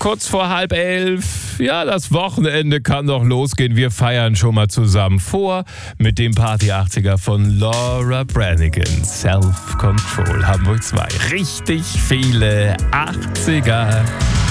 kurz vor 10:30. Ja, das Wochenende kann doch losgehen. Wir feiern schon mal zusammen vor mit dem Party 80er von Laura Branigan. Self Control, Hamburg 2. Richtig viele 80er.